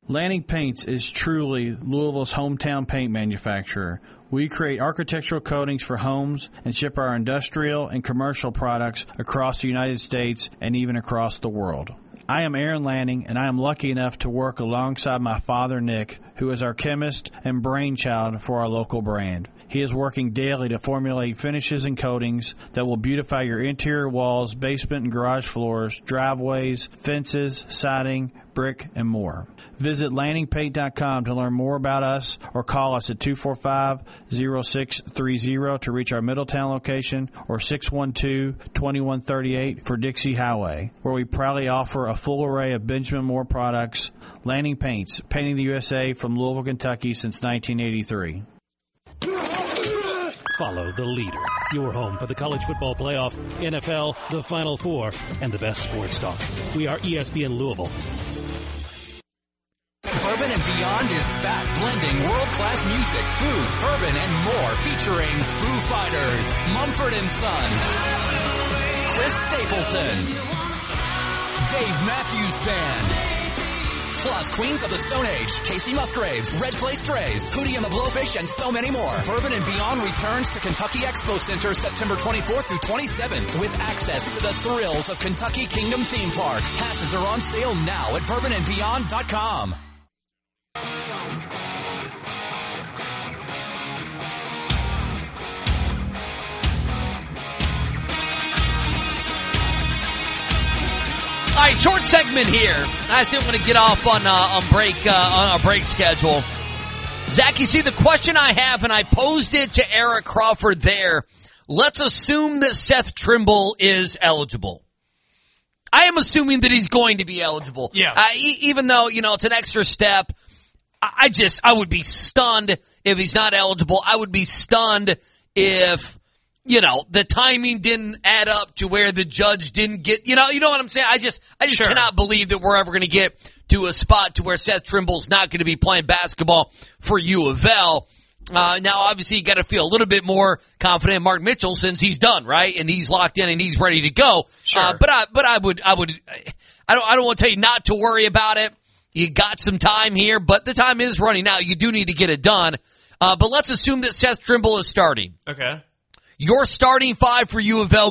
Lanning Paints is truly Louisville's hometown paint manufacturer. We create architectural coatings for homes and ship our industrial and commercial products across the United States and even across the world. I am Aaron Lanning, and I am lucky enough to work alongside my father, Nick, who is our chemist and brainchild for our local brand. He is working daily to formulate finishes and coatings that will beautify your interior walls, basement and garage floors, driveways, fences, siding, brick, and more. Visit LanningPaint.com to learn more about us or call us at 245-0630 to reach our Middletown location or 612-2138 for Dixie Highway, where we proudly offer a full array of Benjamin Moore products. Lanning Paints, painting the USA from Louisville, Kentucky since 1983. Follow the leader. Your home for the college football playoff, NFL, the Final Four, and the best sports talk. We are ESPN Louisville. Bourbon and Beyond is back, blending world-class music, food, bourbon, and more, featuring Foo Fighters, Mumford & Sons, Chris Stapleton, Dave Matthews Band, plus Queens of the Stone Age, Casey Musgraves, Red Clay Strays, Hootie and the Blowfish, and so many more. Bourbon and Beyond returns to Kentucky Expo Center September 24th through 27th with access to the thrills of Kentucky Kingdom Theme Park. Passes are on sale now at bourbonandbeyond.com. All right, short segment here. I still want to get off on a break schedule. Zach, you see the question I have, and I posed it to Eric Crawford there. Let's assume that Seth Trimble is eligible. I am assuming that he's going to be eligible. Yeah. Even though, it's an extra step. I would be stunned if he's not eligible. I would be stunned if, the timing didn't add up to where the judge didn't get, you know what I'm saying? I just Sure. cannot believe that we're ever going to get to a spot to where Seth Trimble's not going to be playing basketball for U of L. Now, obviously, you got to feel a little bit more confident in Mark Mitchell since he's done, right? And he's locked in and he's ready to go. Sure. But I don't want to tell you not to worry about it. You got some time here, but the time is running out. You do need to get it done. But let's assume that Seth Trimble is starting. Okay. Your starting five for U of L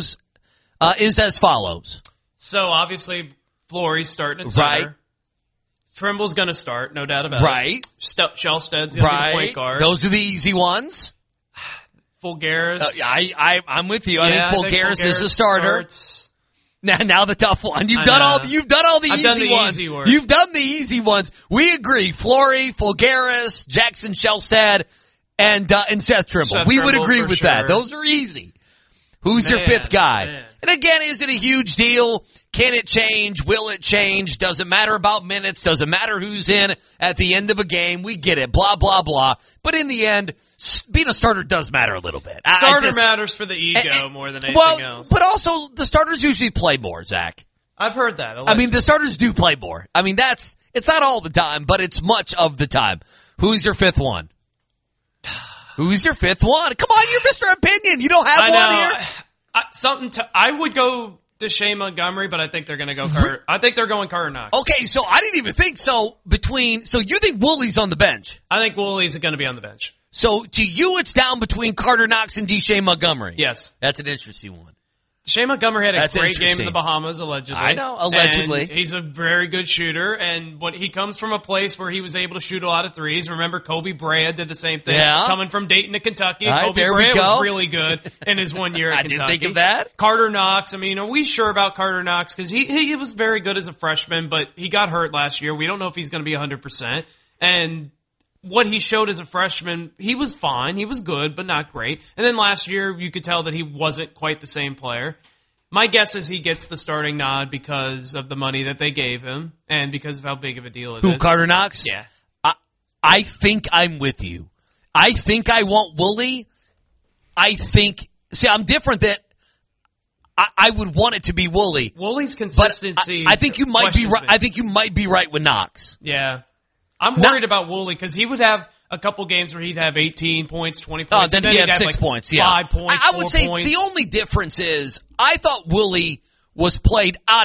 is as follows. So, obviously, Flory's starting at center. Right. Trimble's going to start, no doubt about Right. it. Shellstead's going to be the point guard. Those are the easy ones. Fulgaris. I'm with you. I think Fulgaris is a starter. Starts. Now the tough one. You've done all the easy ones. Easy work. You've done the easy ones. We agree. Flory, Fulgaris, Jackson Shellstad, and Seth Trimble. We would agree with that. Those are easy. Who's your fifth guy? Man. And again, is it a huge deal? Can it change? Will it change? Does it matter about minutes? Does it matter who's in at the end of a game? We get it. Blah, blah, blah. But in the end, being a starter does matter a little bit. Starter matters for the ego more than anything else. But also, the starters usually play more, Zach. I've heard that. The starters do play more. It's not all the time, but it's much of the time. Who's your fifth one? Who's your fifth one? Come on, you're Mr. Opinion. You don't have one here? I would go Deshae Montgomery, but I think they're going to go Carter. I think they're going Carter Knox. Okay, so I didn't even think so. So you think Wooley's on the bench? I think Wooley's going to be on the bench. So to you, it's down between Carter Knox and Deshae Montgomery. Yes. That's an interesting one. Deshae Montgomery had a great game in the Bahamas, allegedly. I know, allegedly. And he's a very good shooter, and he comes from a place where he was able to shoot a lot of threes. Remember, Kobe Bryant did the same thing. Yeah. Coming from Dayton to Kentucky. Right, Kobe Bryant was really good in his 1 year at Kentucky. I didn't think of that. Carter Knox, are we sure about Carter Knox? Because he was very good as a freshman, but he got hurt last year. We don't know if he's going to be 100%. And what he showed as a freshman, he was fine. He was good, but not great. And then last year, you could tell that he wasn't quite the same player. My guess is he gets the starting nod because of the money that they gave him and because of how big of a deal it is. Who, Carter Knox? Yeah. I think I'm with you. I think I want Wooley. I'm different that I would want it to be Wooley. Woolley's consistency. I think you might be right. I think you might be right with Knox. Yeah. I'm worried about Wooley because he would have a couple games where he'd have 18 points, 20 points. Then he'd have 6 points, yeah. 5 points, I would say points. the only difference is I thought Wooley was played out